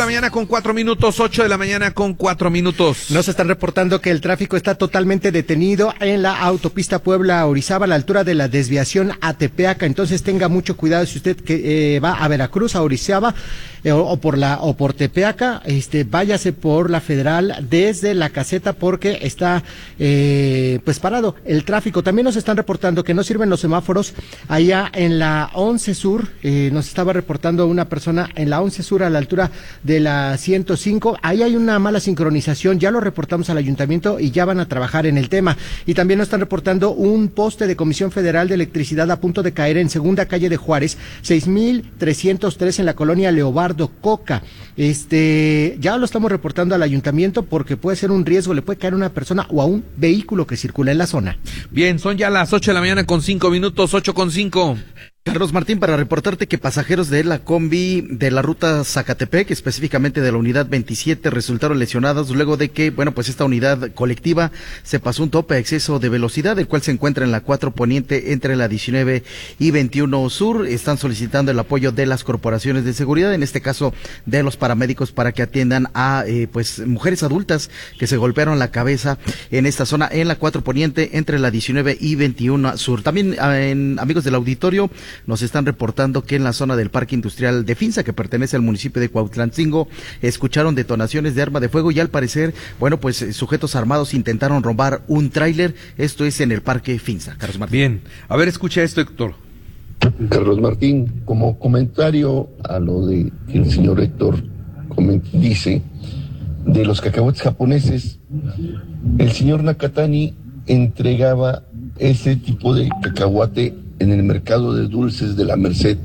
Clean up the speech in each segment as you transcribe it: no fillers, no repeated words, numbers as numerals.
mañana con 4 minutos, 8 de la mañana con 4 minutos. Nos están reportando que el tráfico está totalmente detenido en la autopista Puebla-Orizaba, a la altura de la desviación a Tepeaca. Entonces tenga mucho cuidado si usted que va a Veracruz, a Orizaba, o por Tepeaca, váyase por la Federal desde la caseta porque está pues parado el tráfico. También nos están reportando que no sirven los semáforos allá en la 11 Sur. Nos estaba reportando una persona en la 11 Sur a la altura de la 105. Ahí hay una mala sincronización, ya lo reportamos al ayuntamiento y ya van a trabajar en el tema. Y también nos están reportando un poste de Comisión Federal de Electricidad a punto de caer en Segunda Calle de Juárez, 6303 en la colonia Leobardo Coca. Ya lo estamos reportando al ayuntamiento porque puede ser un riesgo, le puede caer a una persona o a un vehículo que circula en la zona. Bien, son ya las 8 de la mañana con 5 minutos, 8:05. Carlos Martín, para reportarte que pasajeros de la combi de la ruta Zacatepec, específicamente de la unidad 27, resultaron lesionados luego de que, pues esta unidad colectiva se pasó un tope a exceso de velocidad, el cual se encuentra en la 4 Poniente entre la 19 y 21 Sur. Están solicitando el apoyo de las corporaciones de seguridad, en este caso de los paramédicos, para que atiendan a mujeres adultas que se golpearon la cabeza en esta zona, en la 4 Poniente entre la 19 y 21 Sur. También, amigos del auditorio, nos están reportando que en la zona del Parque Industrial de Finza, que pertenece al municipio de Cuautlancingo, escucharon detonaciones de arma de fuego y al parecer, sujetos armados intentaron robar un tráiler. Esto es en el Parque Finza. Carlos Martín. Bien, a ver, escucha esto, Héctor. Carlos Martín, como comentario a lo de que el señor Héctor dice de los cacahuates japoneses, el señor Nakatani entregaba ese tipo de cacahuate en el mercado de dulces de la Merced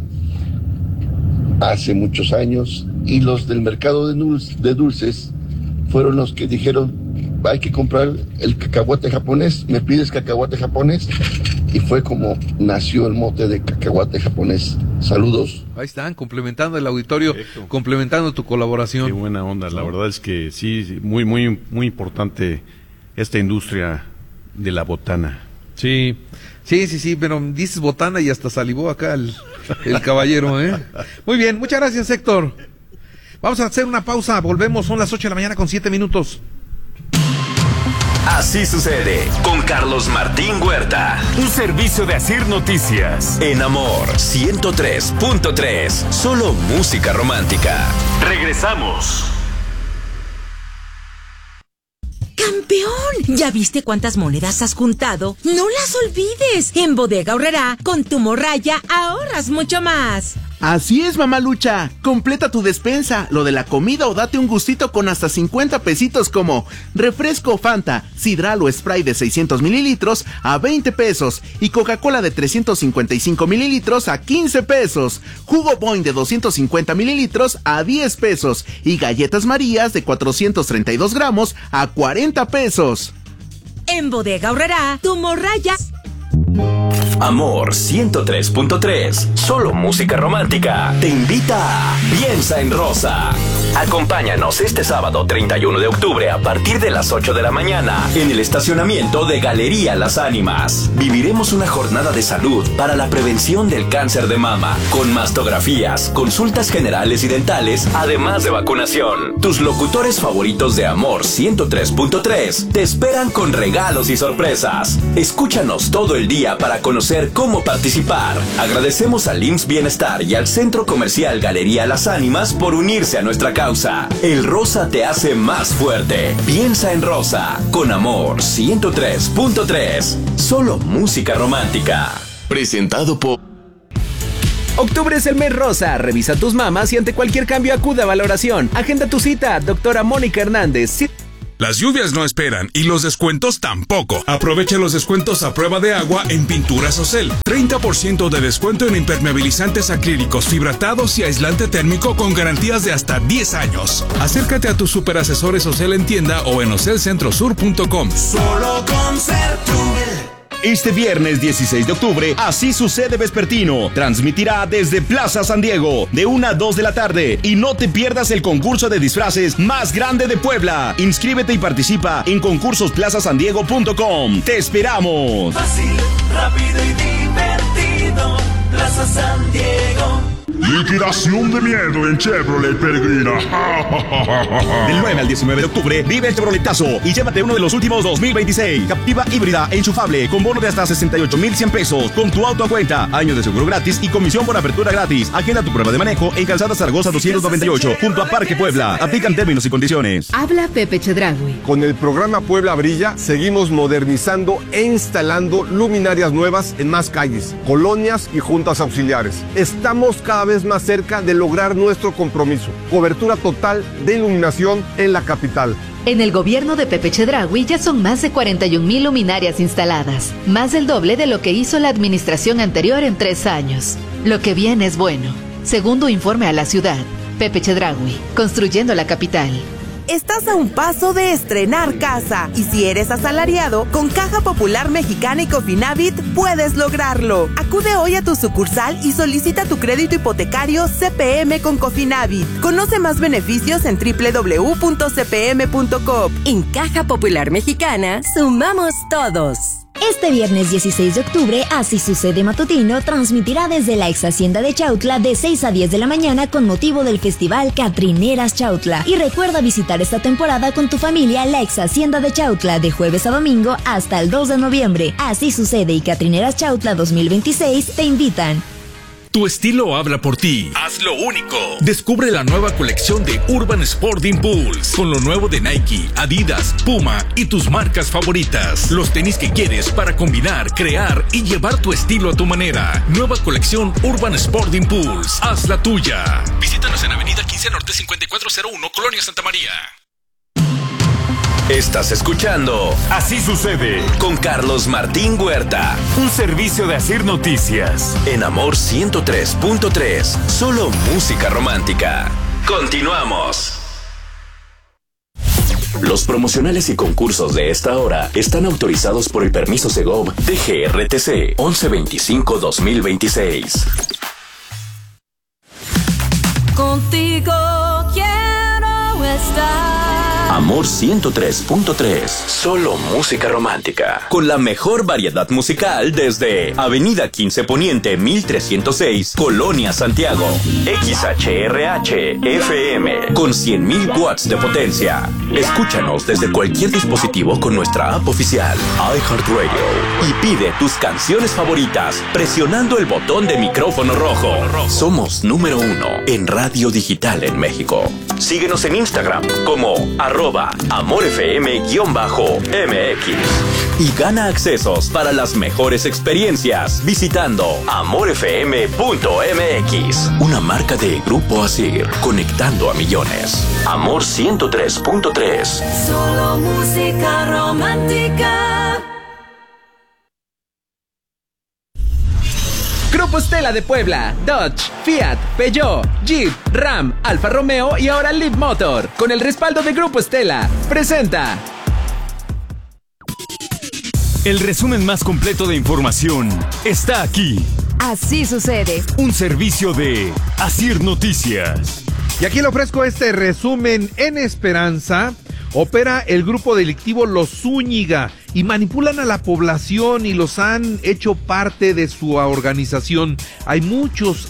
hace muchos años, y los del mercado de dulces fueron los que dijeron: hay que comprar el cacahuate japonés, ¿me pides cacahuate japonés? Y fue como nació el mote de cacahuate japonés. Saludos. Ahí están, complementando el auditorio, perfecto, complementando tu colaboración. Qué buena onda, la verdad es que sí, muy, muy, muy importante esta industria de la botana. Sí, pero dices botana y hasta salivó acá el caballero, ¿eh? Muy bien, muchas gracias, Héctor. Vamos a hacer una pausa, volvemos, son las 8 de la mañana con 7 minutos. Así sucede con Carlos Martín Huerta. Un servicio de Asir Noticias. En Amor 103.3. Solo música romántica. Regresamos. ¡Campeón! ¿Ya viste cuántas monedas has juntado? ¡No las olvides! En Bodega Aurrerá, con tu morralla ahorras mucho más. Así es, mamá Lucha. Completa tu despensa, lo de la comida o date un gustito con hasta 50 pesitos como refresco Fanta, sidral o spray de 600 mililitros a 20 pesos y Coca-Cola de 355 mililitros a 15 pesos, jugo Boing de 250 mililitros a 10 pesos y galletas Marías de 432 gramos a 40 pesos. En Bodega Aurrerá, tu morralla. Amor 103.3, solo música romántica, te invita a Piensa en Rosa. Acompáñanos este sábado 31 de octubre a partir de las 8 de la mañana en el estacionamiento de Galería Las Ánimas. Viviremos una jornada de salud para la prevención del cáncer de mama, con mastografías, consultas generales y dentales, además de vacunación. Tus locutores favoritos de Amor 103.3 te esperan con regalos y sorpresas. Escúchanos todo el día para conocer cómo participar. Agradecemos al IMSS Bienestar y al Centro Comercial Galería Las Ánimas por unirse a nuestra causa. El rosa te hace más fuerte. Piensa en Rosa, con Amor 103.3. Solo música romántica. Presentado por... Octubre es el mes rosa. Revisa tus mamas y ante cualquier cambio acude a valoración. Agenda tu cita, doctora Mónica Hernández. Las lluvias no esperan y los descuentos tampoco. Aprovecha los descuentos a prueba de agua en Pinturas Ocel. 30% de descuento en impermeabilizantes acrílicos, fibratados y aislante térmico con garantías de hasta 10 años. Acércate a tus superasesores Ocel en tienda o en ocelcentrosur.com. Solo con Sertur. Este viernes 16 de octubre, Así Sucede Vespertino transmitirá desde Plaza San Diego de 1 a 2 de la tarde y no te pierdas el concurso de disfraces más grande de Puebla. Inscríbete y participa en concursosplazasandiego.com. ¡Te esperamos! Fácil, rápido y divertido, Plaza San Diego. Liquidación de miedo en Chevrolet Peregrina. Del 9 al 19 de octubre, vive el Chevroletazo y llévate uno de los últimos 2026. Captiva híbrida e enchufable con bono de hasta 68,100 pesos. Con tu auto a cuenta, año de seguro gratis y comisión por apertura gratis. Agenda tu prueba de manejo en Calzada Zaragoza 298, junto a Parque Puebla. Aplican términos y condiciones. Habla Pepe Chedraui. Con el programa Puebla Brilla, seguimos modernizando e instalando luminarias nuevas en más calles, colonias y juntas auxiliares. Estamos cada vez más cerca de lograr nuestro compromiso. Cobertura total de iluminación en la capital. En el gobierno de Pepe Chedraui ya son más de 41,000 luminarias instaladas, más del doble de lo que hizo la administración anterior en 3 años. Lo que viene es bueno. Segundo informe a la ciudad, Pepe Chedraui, construyendo la capital. Estás a un paso de estrenar casa y si eres asalariado, con Caja Popular Mexicana y Cofinavit puedes lograrlo. Acude hoy a tu sucursal y solicita tu crédito hipotecario CPM con Cofinavit. Conoce más beneficios en www.cpm.com. En Caja Popular Mexicana, sumamos todos. Este viernes 16 de octubre, Así Sucede Matutino transmitirá desde la ex hacienda de Chautla de 6 a 10 de la mañana con motivo del Festival Catrineras Chautla. Y recuerda visitar esta temporada con tu familia la ex hacienda de Chautla de jueves a domingo hasta el 2 de noviembre. Así Sucede y Catrineras Chautla 2026 te invitan. Tu estilo habla por ti. Hazlo único. Descubre la nueva colección de Urban Sport Impulse con lo nuevo de Nike, Adidas, Puma y tus marcas favoritas. Los tenis que quieres para combinar, crear y llevar tu estilo a tu manera. Nueva colección Urban Sport Impulse. Haz la tuya. Visítanos en Avenida 15 Norte 5401, Colonia Santa María. Estás escuchando Así Sucede con Carlos Martín Huerta. Un servicio de Asir Noticias. En Amor 103.3. Solo música romántica. Continuamos. Los promocionales y concursos de esta hora están autorizados por el permiso Segov de GRTC 1125-2026. Contigo quiero estar. Amor 103.3. Solo música romántica. Con la mejor variedad musical desde Avenida 15 Poniente 1306, Colonia Santiago. XHRH FM con 100,000 watts de potencia. Escúchanos desde cualquier dispositivo con nuestra app oficial iHeartRadio y pide tus canciones favoritas presionando el botón de micrófono rojo. Somos número 1 en radio digital en México. Síguenos en Instagram como @AmorFM_MX y gana accesos para las mejores experiencias visitando AmorFM.mx, una marca de Grupo Asir, conectando a millones. Amor 103.3. Solo música romántica. Grupo Stella de Puebla, Dodge, Fiat, Peugeot, Jeep, Ram, Alfa Romeo y ahora Leap Motor. Con el respaldo de Grupo Stella, presenta el resumen más completo de información está aquí. Así Sucede. Un servicio de Asir Noticias. Y aquí le ofrezco este resumen. En Esperanza opera el grupo delictivo Los Zúñiga y manipulan a la población y los han hecho parte de su organización. Hay muchos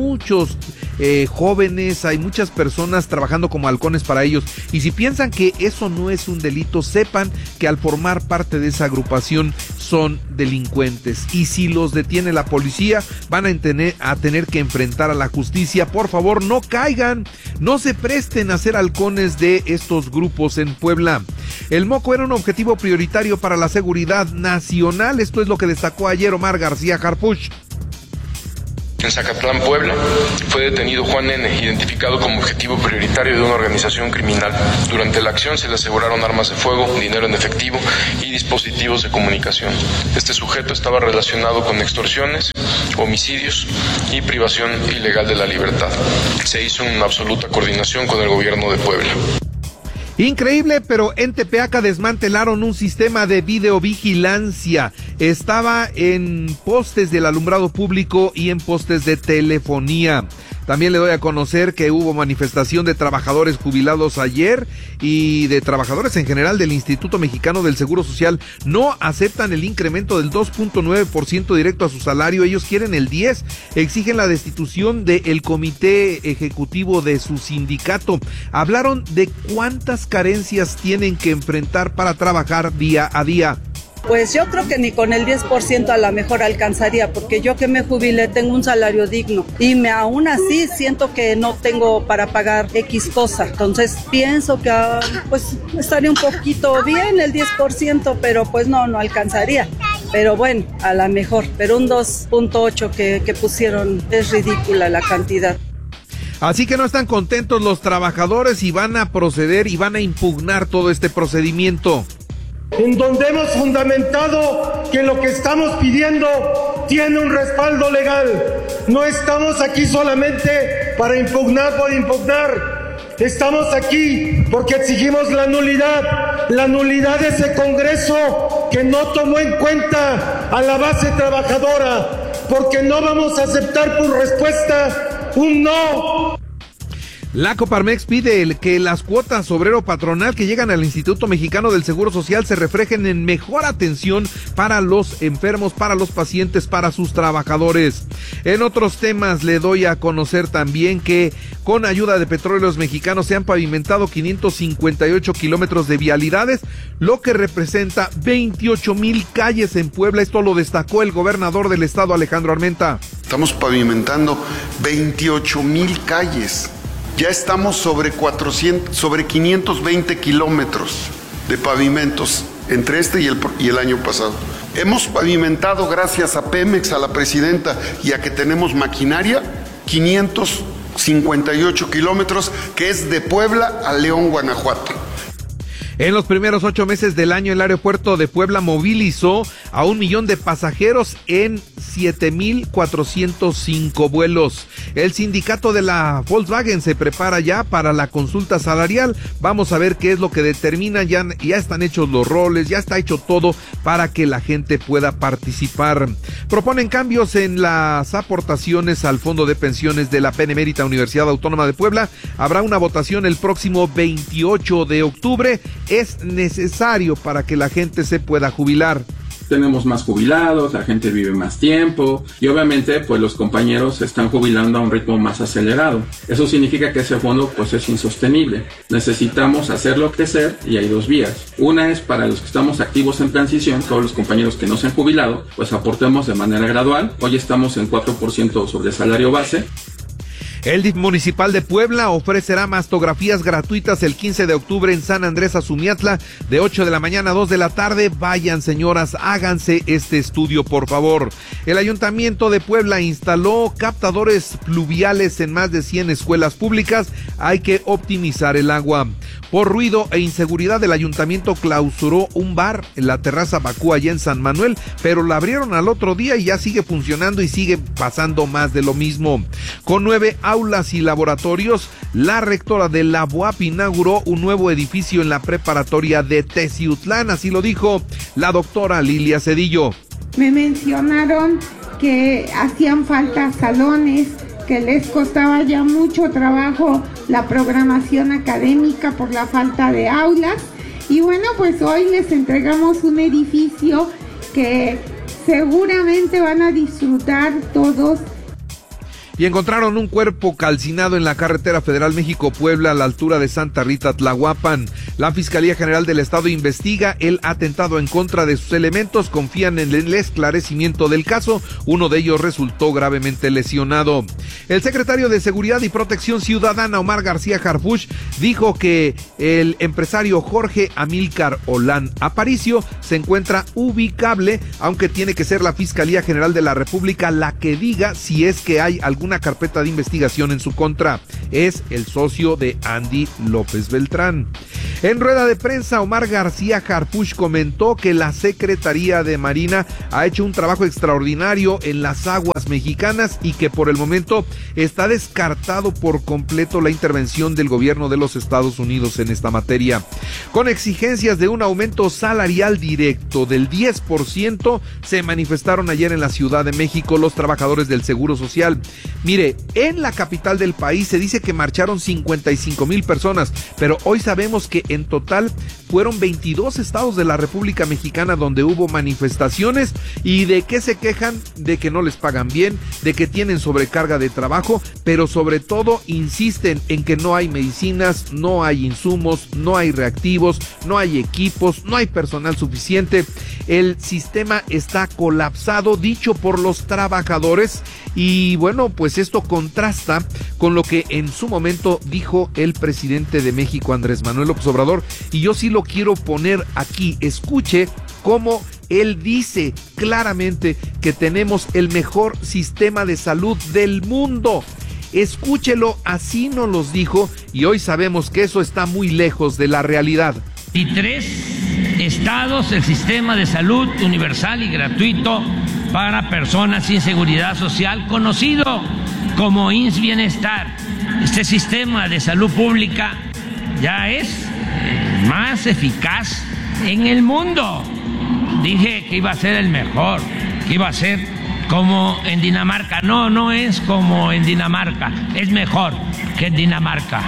jóvenes, hay muchas personas trabajando como halcones para ellos. Y si piensan que eso no es un delito, sepan que al formar parte de esa agrupación son delincuentes. Y si los detiene la policía, van a tener que enfrentar a la justicia. Por favor, no caigan, no se presten a ser halcones de estos grupos en Puebla. El moco era un objetivo prioritario para la seguridad nacional. Esto es lo que destacó ayer Omar García Harfuch. En Zacatlán, Puebla, fue detenido Juan N., identificado como objetivo prioritario de una organización criminal. Durante la acción se le aseguraron armas de fuego, dinero en efectivo y dispositivos de comunicación. Este sujeto estaba relacionado con extorsiones, homicidios y privación ilegal de la libertad. Se hizo en absoluta coordinación con el gobierno de Puebla. Increíble, pero en Tepeaca desmantelaron un sistema de videovigilancia. Estaba en postes del alumbrado público y en postes de telefonía. También le doy a conocer que hubo manifestación de trabajadores jubilados ayer y de trabajadores en general del Instituto Mexicano del Seguro Social. No aceptan el incremento del 2.9% directo a su salario, ellos quieren el 10%, exigen la destitución del comité ejecutivo de su sindicato. Hablaron de cuántas carencias tienen que enfrentar para trabajar día a día. Pues yo creo que ni con el 10% a lo mejor alcanzaría, porque yo que me jubilé tengo un salario digno y aún así siento que no tengo para pagar X cosa. Entonces pienso que pues estaría un poquito bien el 10%, pero pues no alcanzaría. Pero bueno, a lo mejor, pero un 2.8 que pusieron es ridícula la cantidad. Así que no están contentos los trabajadores y van a proceder y van a impugnar todo este procedimiento. En donde hemos fundamentado que lo que estamos pidiendo tiene un respaldo legal. No estamos aquí solamente para impugnar por impugnar. Estamos aquí porque exigimos la nulidad de ese Congreso que no tomó en cuenta a la base trabajadora, porque no vamos a aceptar por respuesta un no. La Coparmex pide que las cuotas obrero-patronal que llegan al Instituto Mexicano del Seguro Social se reflejen en mejor atención para los enfermos, para los pacientes, para sus trabajadores. En otros temas le doy a conocer también que con ayuda de Petróleos Mexicanos se han pavimentado 558 kilómetros de vialidades, lo que representa 28,000 calles en Puebla. Esto lo destacó el gobernador del estado, Alejandro Armenta. Estamos pavimentando 28,000 calles. Ya estamos sobre 520 kilómetros de pavimentos entre este y el año pasado. Hemos pavimentado, gracias a Pemex, a la presidenta y a que tenemos maquinaria, 558 kilómetros, que es de Puebla a León, Guanajuato. En los primeros 8 meses del año, el aeropuerto de Puebla movilizó a 1 millón de pasajeros en 7,405 vuelos. El sindicato de la Volkswagen se prepara ya para la consulta salarial. Vamos a ver qué es lo que determina. Ya están hechos los roles, ya está hecho todo para que la gente pueda participar. Proponen cambios en las aportaciones al Fondo de Pensiones de la Benemérita Universidad Autónoma de Puebla. Habrá una votación el próximo 28 de octubre. Es necesario para que la gente se pueda jubilar. Tenemos más jubilados, la gente vive más tiempo y obviamente pues los compañeros se están jubilando a un ritmo más acelerado. Eso significa que ese fondo pues es insostenible. Necesitamos hacerlo crecer y hay 2 vías. Una es para los que estamos activos en transición, todos los compañeros que no se han jubilado, pues aportemos de manera gradual. Hoy estamos en 4% sobre el salario base. El DIF municipal de Puebla ofrecerá mastografías gratuitas el 15 de octubre en San Andrés Azumiatla, de 8 de la mañana a 2 de la tarde. Vayan, señoras, háganse este estudio, por favor. El Ayuntamiento de Puebla instaló captadores pluviales en más de 100 escuelas públicas. Hay que optimizar el agua. Por ruido e inseguridad, el Ayuntamiento clausuró un bar en la terraza Bacú allá en San Manuel, pero la abrieron al otro día y ya sigue funcionando y sigue pasando más de lo mismo. Con 9 aulas y laboratorios, la rectora de la UAP inauguró un nuevo edificio en la preparatoria de Teciutlán, así lo dijo la doctora Lilia Cedillo. Me mencionaron que hacían falta salones, que les costaba ya mucho trabajo la programación académica por la falta de aulas, y bueno, pues hoy les entregamos un edificio que seguramente van a disfrutar todos. Y encontraron un cuerpo calcinado en la carretera federal México-Puebla a la altura de Santa Rita, Tlahuapan. La Fiscalía General del Estado investiga el atentado en contra de sus elementos, confían en el esclarecimiento del caso. Uno de ellos resultó gravemente lesionado. El secretario de Seguridad y Protección Ciudadana, Omar García Harfuch, dijo que el empresario Jorge Amílcar Olán Aparicio se encuentra ubicable, aunque tiene que ser la Fiscalía General de la República la que diga si es que hay alguna carpeta de investigación en su contra. Es el socio de Andy López Beltrán. En rueda de prensa, Omar García Harfuch comentó que la Secretaría de Marina ha hecho un trabajo extraordinario en las aguas mexicanas y que por el momento está descartado por completo la intervención del gobierno de los Estados Unidos en esta materia. Con exigencias de un aumento salarial directo del 10%, se manifestaron ayer en la Ciudad de México los trabajadores del Seguro Social. Mire, en la capital del país se dice que marcharon 55,000 personas, pero hoy sabemos que en total fueron 22 estados de la República Mexicana donde hubo manifestaciones. ¿Y de qué se quejan? De que no les pagan bien, de que tienen sobrecarga de trabajo, pero sobre todo insisten en que no hay medicinas, no hay insumos, no hay reactivos, no hay equipos, no hay personal suficiente. El sistema está colapsado, dicho por los trabajadores, y bueno, pues esto contrasta con lo que en su momento dijo el presidente de México, Andrés Manuel López Obrador, y yo sí lo quiero poner aquí. Escuche cómo él dice claramente que tenemos el mejor sistema de salud del mundo. Escúchelo, así nos los dijo, y hoy sabemos que eso está muy lejos de la realidad. 23 estados el sistema de salud universal y gratuito para personas sin seguridad social, conocido como IMSS Bienestar. Este sistema de salud pública ya es más eficaz en el mundo. Dije que iba a ser el mejor, que iba a ser como en Dinamarca. No, no es como en Dinamarca, es mejor que en Dinamarca.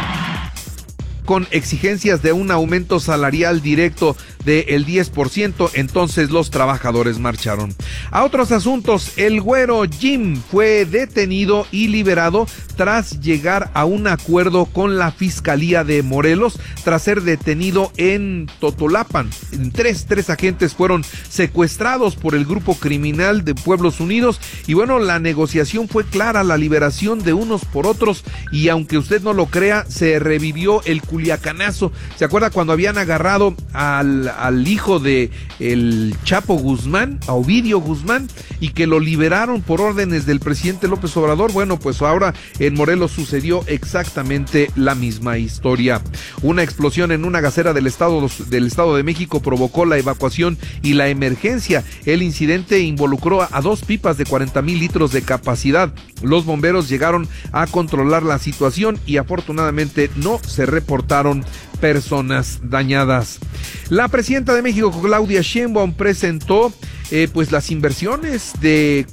Con exigencias de un aumento salarial directo del 10%, entonces los trabajadores marcharon. A otros asuntos, el güero Jim fue detenido y liberado tras llegar a un acuerdo con la Fiscalía de Morelos, tras ser detenido en Totolapan. Tres agentes fueron secuestrados por el grupo criminal de Pueblos Unidos, y bueno, la negociación fue clara, la liberación de unos por otros, y aunque usted no lo crea, se revivió el culiacanazo. ¿Se acuerda cuando habían agarrado al hijo de el Chapo Guzmán, a Ovidio Guzmán, y que lo liberaron por órdenes del presidente López Obrador? Bueno, pues ahora en Morelos sucedió exactamente la misma historia. Una explosión en una gasera del Estado de México provocó la evacuación y la emergencia. El incidente involucró a 2 pipas de 40,000 litros de capacidad. Los bomberos llegaron a controlar la situación y afortunadamente no se reportaron personas dañadas. La presidenta de México, Claudia Sheinbaum, presentó pues las inversiones de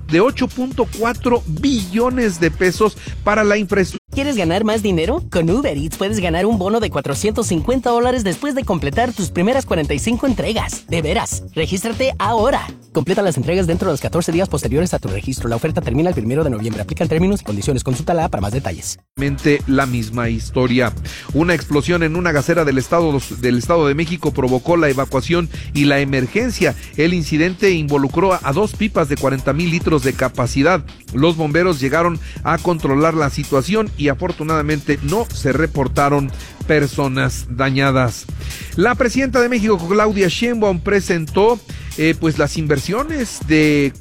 8.4 billones de pesos para la infraestructura. ¿Quieres ganar más dinero? Con Uber Eats puedes ganar un bono de $450 después de completar tus primeras 45 entregas. De veras, regístrate ahora. Completa las entregas dentro de los 14 días posteriores a tu registro. La oferta termina el 1 de noviembre. Aplican términos y condiciones. Consúltala para más detalles. La misma historia. Una explosión en una gasera del Estado de México provocó la evacuación y la emergencia. El incidente involucró a 2 pipas de 40,000 litros de capacidad. Los bomberos llegaron a controlar la situación y afortunadamente no se reportaron personas dañadas. La presidenta de México, Claudia Sheinbaum, presentó pues las inversiones de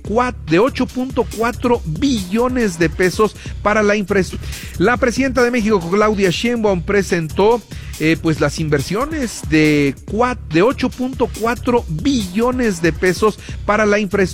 8.4 billones de pesos para la infraestructura. La presidenta de México, Claudia Sheinbaum, presentó pues las inversiones de 8.4 billones de pesos para la infraestructura.